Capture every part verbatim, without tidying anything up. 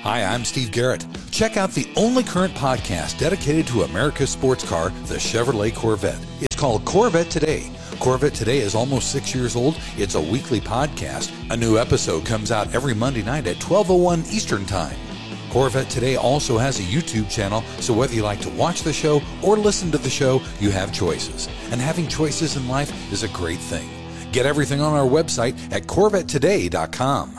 Hi, I'm Steve Garrett. Check out the only current podcast dedicated to America's sports car, the Chevrolet Corvette. It's called Corvette Today. Corvette Today is almost six years old. It's a weekly podcast. A new episode comes out every Monday night at twelve oh one Eastern Time. Corvette Today also has a YouTube channel, so whether you like to watch the show or listen to the show, you have choices. And having choices in life is a great thing. Get everything on our website at corvette today dot com.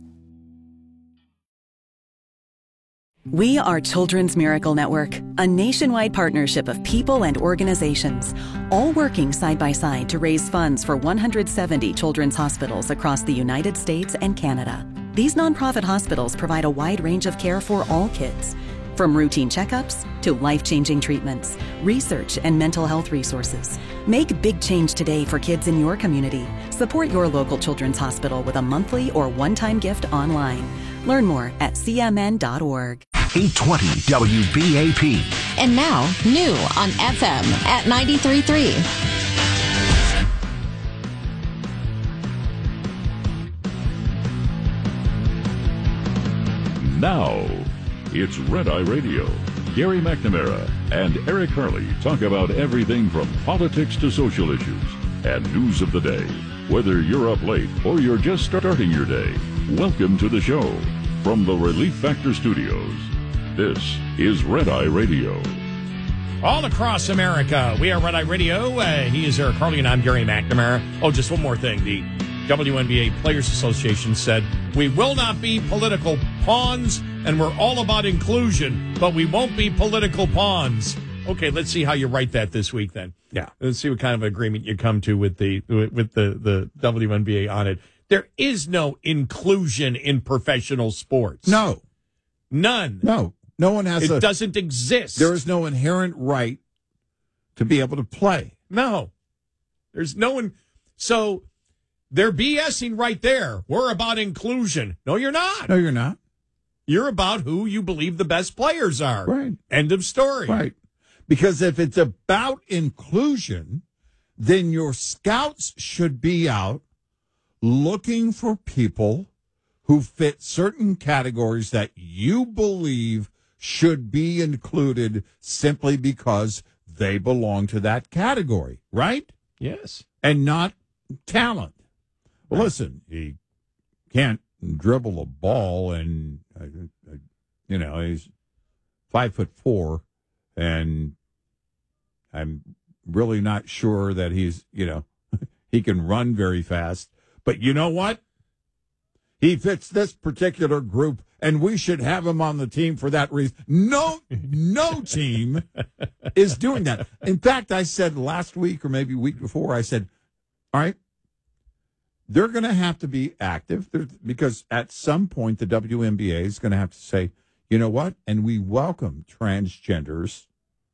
We are Children's Miracle Network, a nationwide partnership of people and organizations, all working side by side to raise funds for one hundred seventy children's hospitals across the United States and Canada. These nonprofit hospitals provide a wide range of care for all kids, from routine checkups to life-changing treatments, research, and mental health resources. Make big change today for kids in your community. Support your local children's hospital with a monthly or one-time gift online. Learn more at c m n dot org. eight twenty W B A P. And now, new on F M at ninety-three point three. Now, it's Red Eye Radio. Gary McNamara and Eric Harley talk about everything from politics to social issues and news of the day. Whether you're up late or you're just starting your day, welcome to the show. From the Relief Factor Studios, this is Red Eye Radio. All across America, we are Red Eye Radio. Uh, he is Eric Harley, and I'm Gary McNamara. Oh, just one more thing. The W N B A Players Association said, we will not be political pawns, and we're all about inclusion, but we won't be political pawns. Okay, let's see how you write that this week then. Yeah. Let's see what kind of agreement you come to with the with the, the W N B A on it. There is no inclusion in professional sports. No. None. No. No one has It a, doesn't exist. there is no inherent right to be able to play. No. There's no one. So they're BSing right there. We're about inclusion. No, you're not. No, you're not. You're about who you believe the best players are. Right. End of story. Right. Because if it's about inclusion, then your scouts should be out looking for people who fit certain categories that you believe should be included simply because they belong to that category, right? Yes. And not talent. Well, Right. listen, he can't dribble a ball, and, uh, uh, you know, he's five foot four, and I'm really not sure that he's, you know, he can run very fast. But you know what? He fits this particular group, and we should have him on the team for that reason. No, no team is doing that. In fact, I said last week or maybe week before, I said, all right, they're going to have to be active because at some point the W N B A is going to have to say, you know what? And we welcome transgenders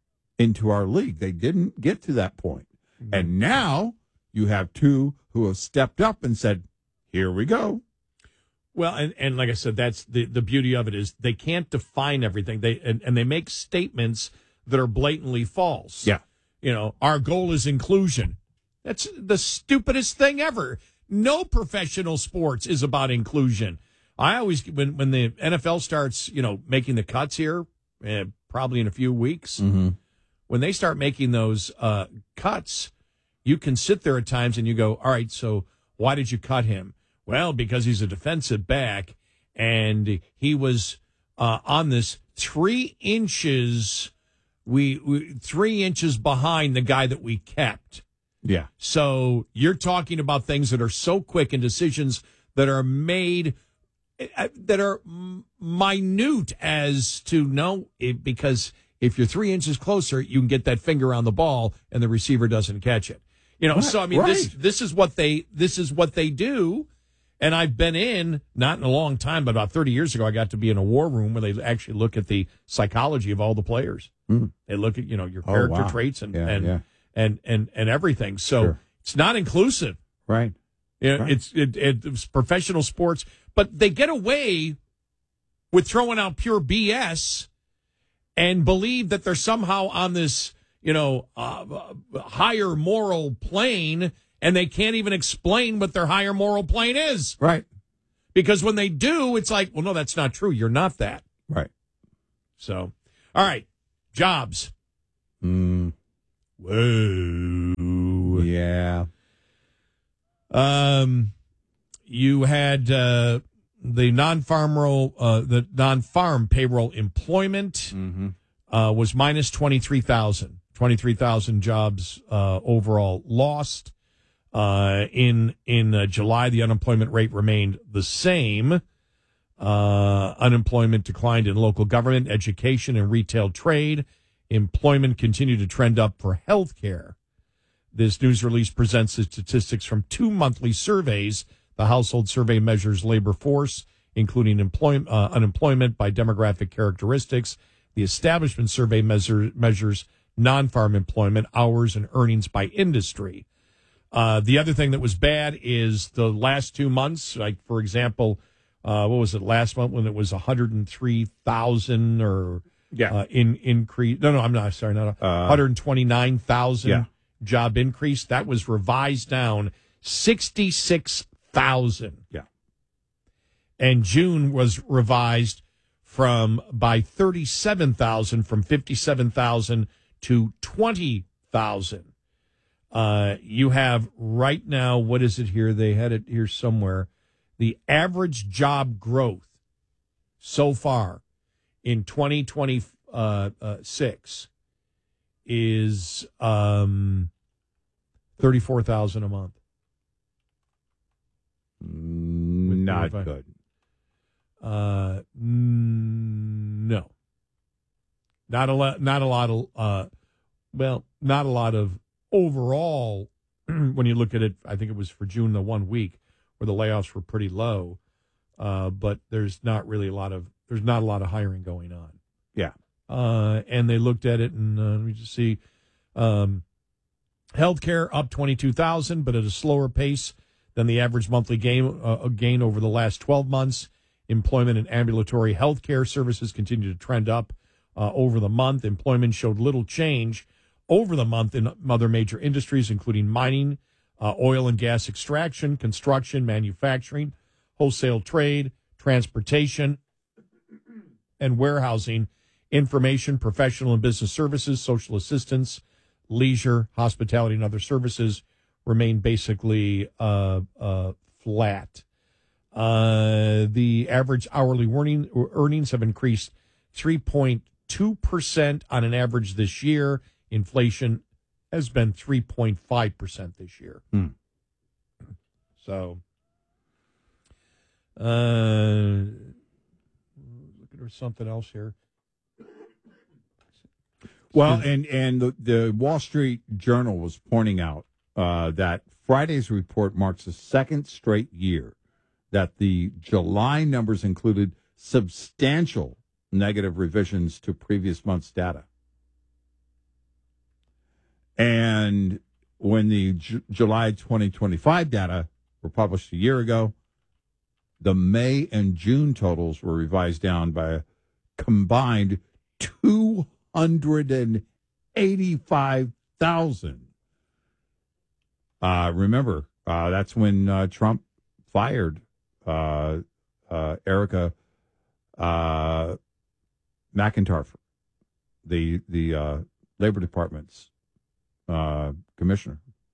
into our league. They didn't get to that point. Mm-hmm. And now you have two who have stepped up and said, here we go. Well, and, and like I said, that's the, the beauty of it is they can't define everything. They and, and they make statements that are blatantly false. Yeah. You know, our goal is inclusion. That's the stupidest thing ever. No professional sports is about inclusion. I always, when, when the N F L starts, you know, making the cuts here, uh, probably in a few weeks, Mm-hmm. when they start making those uh, cuts, you can sit there at times and you go, all right, so why did you cut him? Well, because he's a defensive back, and he was uh, on this three inches, we, we three inches behind the guy that we kept. Yeah. So you're talking about things that are so quick and decisions that are made uh, that are m- minute as to no, it, because if you're three inches closer, you can get that finger on the ball and the receiver doesn't catch it. You know, Right, so I mean, this right. this is what they this is what they do. And I've been in, not in a long time, but about thirty years ago, I got to be in a war room where they actually look at the psychology of all the players. Mm. They look at, you know, your Oh, character wow. traits and, Yeah, and, yeah. and, and, and everything. So Sure. it's not inclusive. Right. You know, Right. It's it, it's professional sports, but they get away with throwing out pure B S and believe that they're somehow on this, you know, uh, higher moral plane, and they can't even explain what their higher moral plane is. Right. Because when they do, it's like, well, no, that's not true. You're not that. Right. So, all right, jobs. Mm. Whoa. Yeah. Um, you had uh, the non-farm roll, uh, the non-farm payroll employment Mm-hmm. uh, was minus twenty-three thousand. twenty-three thousand jobs uh, overall lost. Uh, in in uh, July, the unemployment rate remained the same. Uh, unemployment declined in local government, education, and retail trade. Employment continued to trend up for healthcare. This news release presents the statistics from two monthly surveys. The household survey measures labor force, including employment, uh, unemployment by demographic characteristics. The establishment survey measure, measures non-farm employment, hours, and earnings by industry. Uh, the other thing that was bad is the last two months, like, for example, uh, what was it last month when it was one hundred three thousand or Yeah. uh, in increase? No, no, I'm not sorry, not Uh, one hundred twenty-nine thousand yeah. job increase. That was revised down sixty-six thousand. Yeah. And June was revised from by thirty-seven thousand, from fifty-seven thousand to twenty thousand. Uh, you have right now, what is it here? They had it here somewhere. The average job growth so far in twenty twenty-six is um, thirty-four thousand a month. Mm, Not With- good. Uh, n- no, not a lot. Not a lot of. Uh, well, not a lot of overall. When you look at it, I think it was for June, the one week where the layoffs were pretty low. Uh, but there's not really a lot of. There's not a lot of hiring going on. Yeah. Uh, and they looked at it, and uh, let me just see. Um, healthcare up twenty-two thousand, but at a slower pace than the average monthly gain uh, gain over the last twelve months. Employment and ambulatory healthcare services continue to trend up uh, over the month. Employment showed little change over the month in other major industries, including mining, uh, oil and gas extraction, construction, manufacturing, wholesale trade, transportation, and warehousing, information, professional and business services, social assistance, leisure, hospitality, and other services remain basically uh, uh, flat. Uh, the average hourly earning, earnings have increased three point two percent on an average this year. Inflation has been three point five percent this year. Hmm. So, uh, there's something else here. Well, and, and the, the Wall Street Journal was pointing out uh, that Friday's report marks the second straight year that the July numbers included substantial negative revisions to previous month's data. And when the J- July twenty twenty-five data were published a year ago, the May and June totals were revised down by a combined two hundred eighty-five thousand. Uh, remember, uh, that's when uh, Trump fired uh, uh, Erica uh, McIntyre, the the uh, Labor Department's uh, commissioner.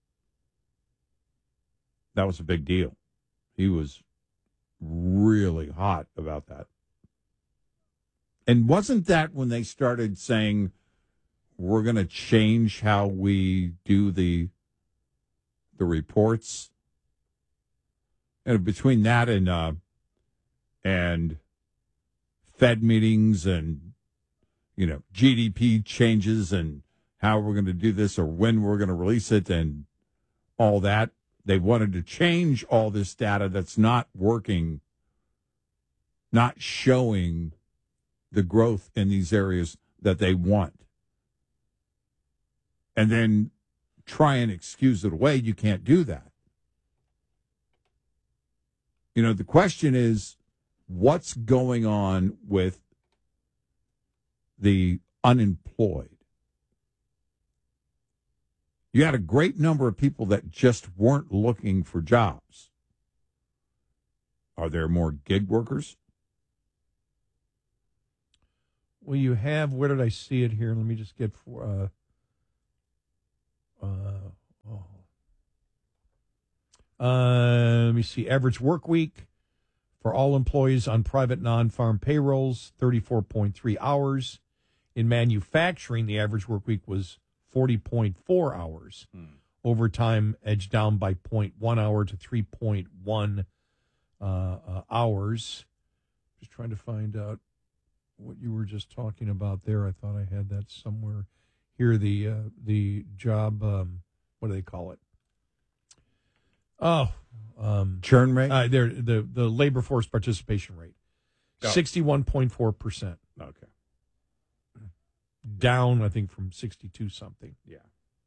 That was a big deal. He was really hot about that. And wasn't that when they started saying we're going to change how we do the the reports? And between that and uh, and Fed meetings and, you know, G D P changes and how we're going to do this or when we're going to release it and all that, they wanted to change all this data that's not working, not showing the growth in these areas that they want. And then try and excuse it away. You can't do that. You know, the question is, what's going on with the unemployed? You had a great number of people that just weren't looking for jobs. Are there more gig workers? Well, you have, where did I see it here? Let me just get for, uh, uh, oh. uh, let me see. Average work week for all employees on private non-farm payrolls, thirty-four point three hours. In manufacturing, the average work week was forty point four hours. Hmm. Overtime edged down by zero point one hour to three point one uh, uh, hours. Just trying to find out what you were just talking about there. I thought I had that somewhere here. The uh, the job, um, what do they call it? Oh, um, churn rate. Uh, there, the the labor force participation rate, sixty-one point four percent. Okay, down I think from sixty-two something. Yeah.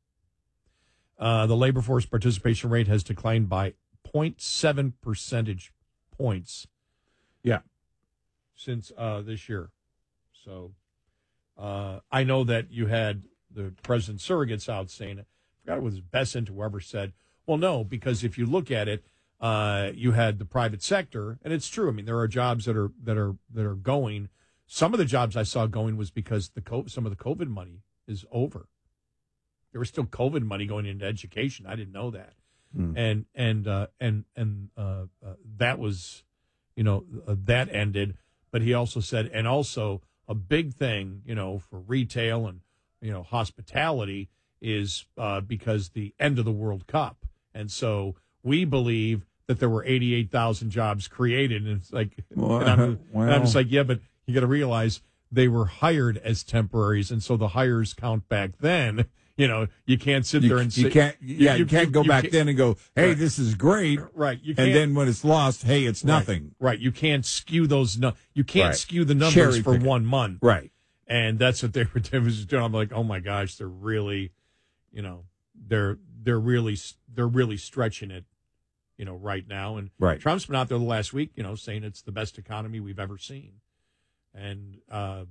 Uh, the labor force participation rate has declined by zero point seven percentage points. Yeah, since uh, this year. So uh, I know that you had the president surrogates out saying, I forgot it was Bessent, whoever said, well, no, because if you look at it, uh, you had the private sector, and it's true. I mean, there are jobs that are that are that are going. Some of the jobs I saw going was because the co- some of the COVID money is over. There was still COVID money going into education. I didn't know that, mm. and and uh, and and uh, uh, that was, you know, uh, that ended. But he also said, and also a big thing, you know, for retail and, you know, hospitality is uh, because the end of the World Cup. And so we believe that there were eighty-eight thousand jobs created. And it's like, well, and, I'm, well. and I'm just like, yeah, but you got to realize they were hired as temporaries. And so the hires count back then. You know, you can't sit you, there and you say, can't, yeah, you, you can't go you back can't, then and go, hey, right. this is great. Right. You can't, and then when it's lost, hey, it's nothing. Right. right. You can't skew those, no, you can't right. skew the numbers Cherry for picking. one month. Right. And that's what they were doing. I'm like, oh my gosh, they're really, you know, they're, they're really, they're really stretching it, you know, right now. And right. Trump's been out there the last week, you know, saying it's the best economy we've ever seen. And, uh,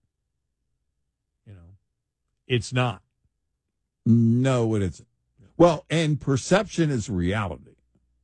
you know, it's not. No, it isn't. Well, and perception is reality.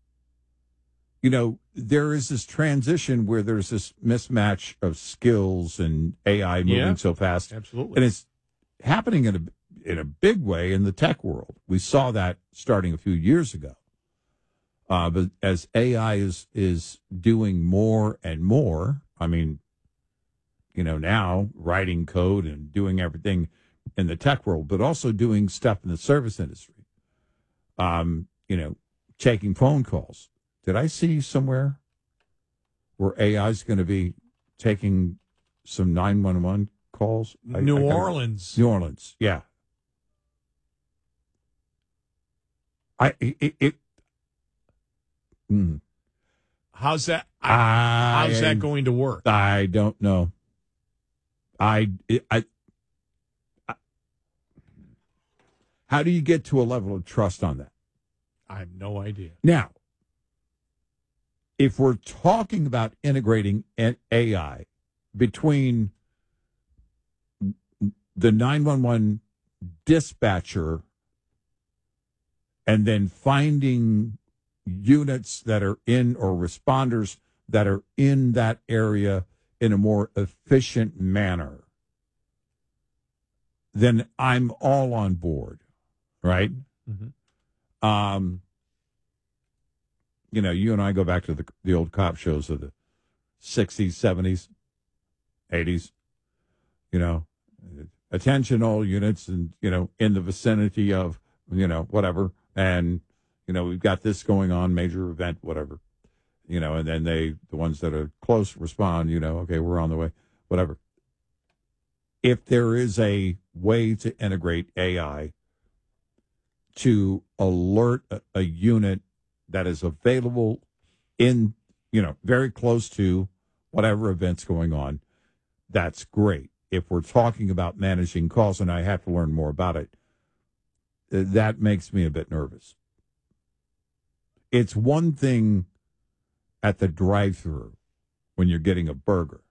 You know, there is this transition where there's this mismatch of skills and A I moving yeah, so fast. Absolutely. And it's happening in a, in a big way in the tech world. We saw that starting a few years ago. Uh, but as A I is, is doing more and more, I mean, you know, now writing code and doing everything in the tech world, but also doing stuff in the service industry. Um, you know, taking phone calls. Did I see somewhere where A I is going to be taking some nine one one calls? New I, I Orleans. New Orleans, yeah. I it. it mm. How's that? I, how's that going to work? I don't know. I I. How do you get to a level of trust on that? I have no idea. Now, if we're talking about integrating an A I between the nine one one dispatcher and then finding units that are in or responders that are in that area in a more efficient manner, then I'm all on board. Right? Mm-hmm. Um, you know, you and I go back to the the old cop shows of the sixties, seventies, eighties. You know, attention all units and, you know, in the vicinity of, you know, whatever. And, you know, we've got this going on, major event, whatever. You know, and then they, the ones that are close respond, you know, okay, we're on the way, whatever. If there is a way to integrate A I to alert a, a unit that is available in, you know, very close to whatever event's going on, that's great. If we're talking about managing calls, and I have to learn more about it, that makes me a bit nervous. It's one thing at the drive-thru when you're getting a burger.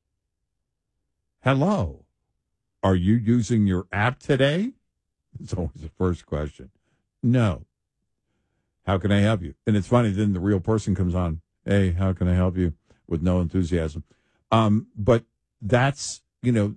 Hello, are you using your app today? It's always the first question. No. How can I help you? And it's funny, then the real person comes on. hey, how can I help you? With no enthusiasm. Um, but that's, you know,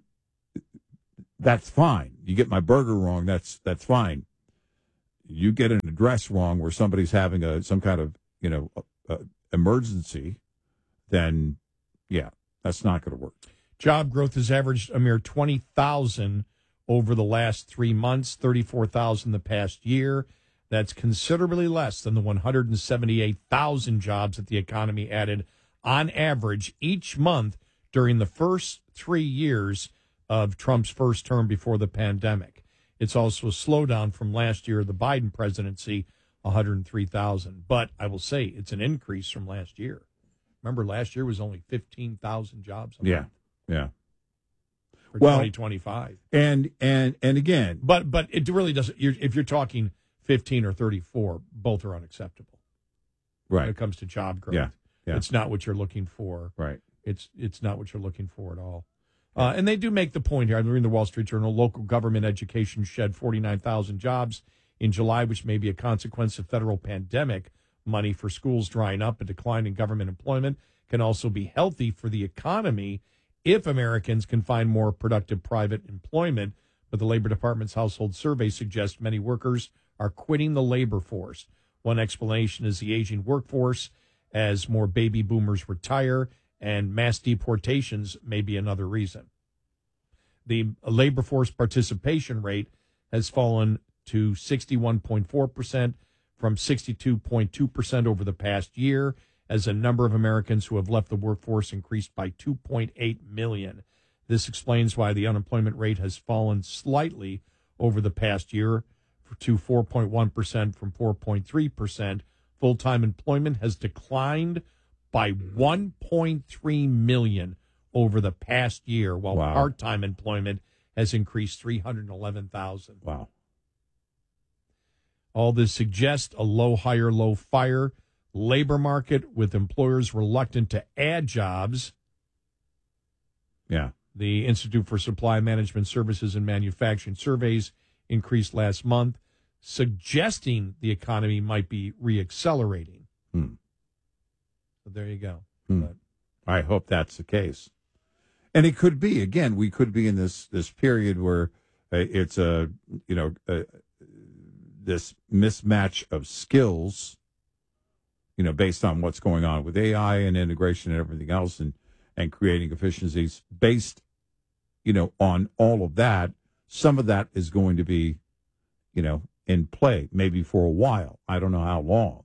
that's fine. You get my burger wrong, that's that's fine. You get an address wrong where somebody's having a some kind of, you know, uh, emergency, then, yeah, that's not going to work. Job growth has averaged a mere twenty thousand over the last three months, thirty-four thousand the past year. That's considerably less than the one hundred seventy-eight thousand jobs that the economy added on average each month during the first three years of Trump's first term before the pandemic. It's also a slowdown from last year, the Biden presidency, one hundred three thousand. But I will say it's an increase from last year. Remember, last year was only fifteen thousand jobs a Yeah, month yeah. for Well, twenty twenty-five. And and and again, But but it really doesn't. You're, if you're talking fifteen or thirty-four, both are unacceptable when right, it comes to job growth. Yeah, yeah. It's not what you're looking for. right. It's it's not what you're looking for at all. Uh, and they do make the point here. I'm reading the Wall Street Journal. Local government education shed forty-nine thousand jobs in July, which may be a consequence of federal pandemic money for schools drying up. A decline in government employment can also be healthy for the economy if Americans can find more productive private employment. But the Labor Department's household survey suggests many workers are quitting the labor force. One explanation is the aging workforce as more baby boomers retire, and mass deportations may be another reason. The labor force participation rate has fallen to sixty-one point four percent from sixty-two point two percent over the past year, as a number of Americans who have left the workforce increased by two point eight million. This explains why the unemployment rate has fallen slightly over the past year to four point one percent from four point three percent. Full-time employment has declined by one point three million over the past year, while Wow. part-time employment has increased three hundred eleven thousand. Wow. All this suggests a low hire, low fire labor market with employers reluctant to add jobs. Yeah. The Institute for Supply Management Services and Manufacturing surveys increased last month, suggesting the economy might be reaccelerating. Hmm. So there you go. Hmm. But I hope that's the case. And it could be, again, we could be in this, this period where uh, it's a, you know, uh, this mismatch of skills, you know, based on what's going on with A I and integration and everything else, and, and creating efficiencies based, you know, on all of that. Some of that is going to be, you know, in play, maybe for a while. I don't know how long.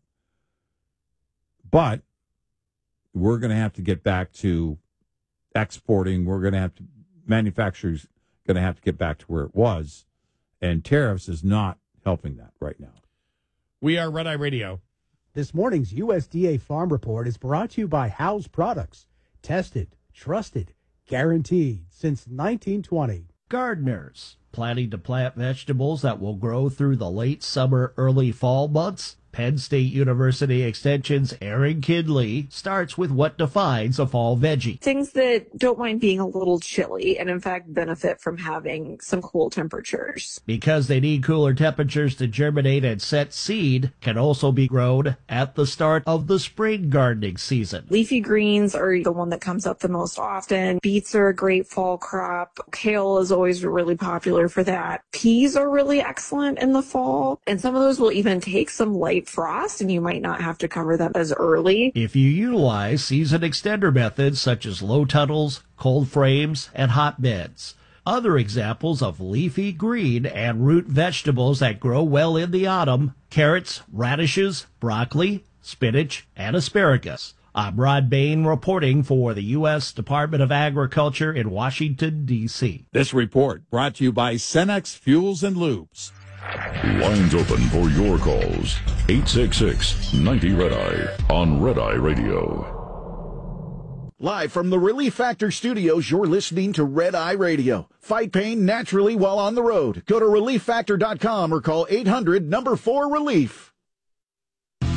But we're going to have to get back to exporting. We're going to have to, manufacturers going to have to get back to where it was. And tariffs is not helping that right now. we are Red Eye Radio. This morning's U S D A Farm Report is brought to you by House Products. Tested, trusted, guaranteed since nineteen twenty. Gardeners, planning to plant vegetables that will grow through the late summer, early fall months? Penn State University Extension's Erin Kidley starts with what defines a fall veggie. Things that don't mind being a little chilly and, in fact, benefit from having some cool temperatures. Because they need cooler temperatures to germinate and set seed, can also be grown at the start of the spring gardening season. Leafy greens are the one that comes up the most often. Beets are a great fall crop. Kale is always really popular for that. Peas are really excellent in the fall, and some of those will even take some light frost, and you might not have to cover them as early. If you utilize season extender methods such as low tunnels, cold frames, and hotbeds. Other examples of leafy green and root vegetables that grow well in the autumn: carrots, radishes, broccoli, spinach, and asparagus. I'm Rod Bain reporting for the U S Department of Agriculture in Washington, D C This report brought to you by Cenex Fuels and Lubes. Lines open for your calls. eight six six, nine zero Red Eye on Red Eye Radio. Live from the Relief Factor Studios, you're listening to Red Eye Radio. Fight pain naturally while on the road. Go to relief factor dot com or call eight hundred number four relief.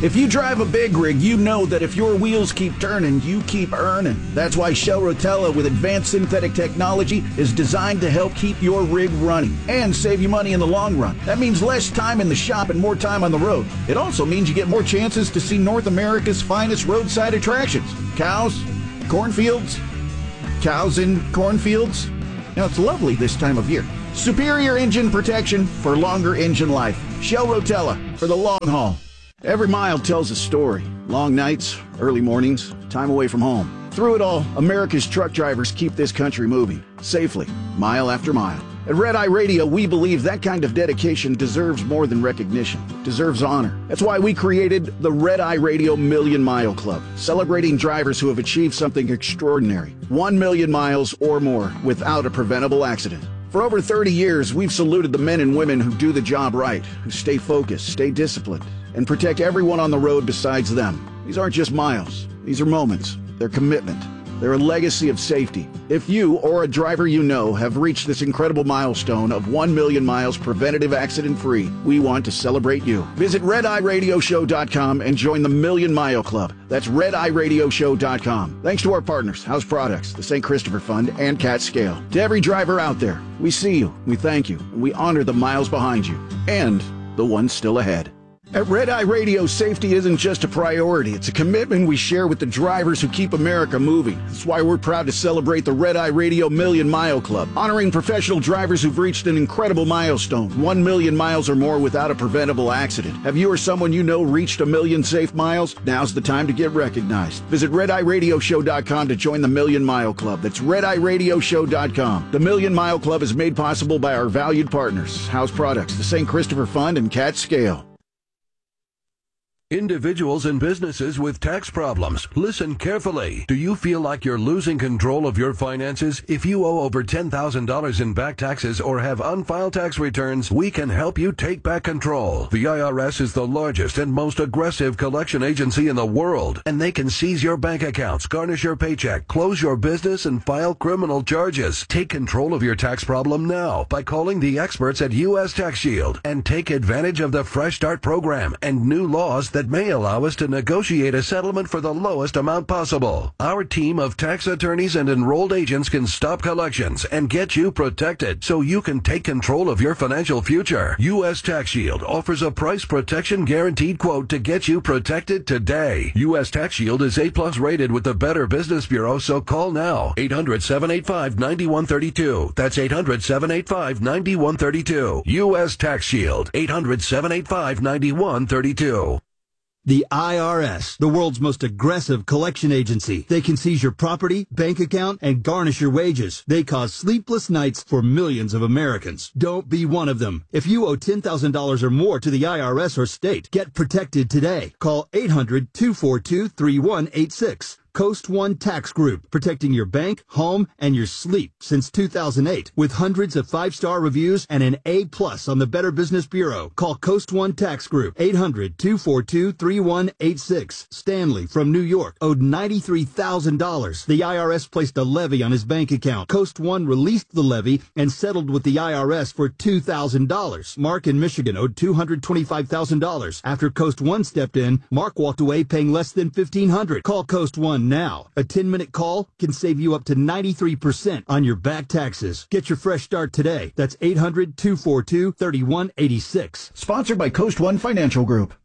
If you drive a big rig, you know that if your wheels keep turning, you keep earning. That's why Shell Rotella with advanced synthetic technology is designed to help keep your rig running and save you money in the long run. That means less time in the shop and more time on the road. It also means you get more chances to see North America's finest roadside attractions. Cows, cornfields, cows in cornfields. Now, it's lovely this time of year. Superior engine protection for longer engine life. Shell Rotella for the long haul. Every mile tells a story. Long nights, early mornings, time away from home. Through it all, America's truck drivers keep this country moving, safely, mile after mile. At Red Eye Radio, we believe that kind of dedication deserves more than recognition, deserves honor. That's why we created the Red Eye Radio Million Mile Club, celebrating drivers who have achieved something extraordinary. One million miles or more without a preventable accident. For over thirty years, we've saluted the men and women who do the job right, who stay focused, stay disciplined, and protect everyone on the road besides them. These aren't just miles. These are moments. They're commitment. They're a legacy of safety. If you or a driver you know have reached this incredible milestone of one million miles preventative accident-free, we want to celebrate you. Visit red eye radio show dot com and join the Million Mile Club. That's red eye radio show dot com. Thanks to our partners, House Products, the Saint Christopher Fund, and Cat Scale. To every driver out there, we see you, we thank you, and we honor the miles behind you, and the ones still ahead. At Red Eye Radio, safety isn't just a priority. It's a commitment we share with the drivers who keep America moving. That's why we're proud to celebrate the Red Eye Radio Million Mile Club, honoring professional drivers who've reached an incredible milestone, one million miles or more without a preventable accident. Have you or someone you know reached a million safe miles? Now's the time to get recognized. Visit red eye radio show dot com to join the Million Mile Club. That's red eye radio show dot com. The Million Mile Club is made possible by our valued partners, House Products, the Saint Christopher Fund, and Cat Scale. Individuals and businesses with tax problems, listen carefully. Do you feel like you're losing control of your finances? If you owe over ten thousand dollars in back taxes or have unfiled tax returns, we can help you take back control. The I R S is the largest and most aggressive collection agency in the world, and they can seize your bank accounts, garnish your paycheck, close your business, and file criminal charges. Take control of your tax problem now by calling the experts at U S Tax Shield and take advantage of the Fresh Start program and new laws that may allow us to negotiate a settlement for the lowest amount possible. Our team of tax attorneys and enrolled agents can stop collections and get you protected so you can take control of your financial future. U S Tax Shield offers a price protection guaranteed quote to get you protected today. U S Tax Shield is A plus rated with the Better Business Bureau, so call now. eight hundred, seven eight five, nine one three two. That's eight hundred, seven eight five, nine one three two. U S Tax Shield. eight hundred, seven eight five, nine one three two. The I R S, the world's most aggressive collection agency. They can seize your property, bank account, and garnish your wages. They cause sleepless nights for millions of Americans. Don't be one of them. If you owe ten thousand dollars or more to the I R S or state, get protected today. Call eight hundred, two four two, three one eight six. Coast One Tax Group, protecting your bank, home, and your sleep since two thousand eight. With hundreds of five-star reviews and an A plus on the Better Business Bureau. Call Coast One Tax Group, eight hundred, two four two, three one eight six. Stanley from New York owed ninety-three thousand dollars. The I R S placed a levy on his bank account. Coast One released the levy and settled with the I R S for two thousand dollars. Mark in Michigan owed two hundred twenty-five thousand dollars. After Coast One stepped in, Mark walked away paying less than fifteen hundred dollars. Call Coast One now. A ten-minute call can save you up to ninety-three percent on your back taxes. Get your fresh start today. That's eight hundred, two four two, three one eight six. Sponsored by Coast One Financial Group.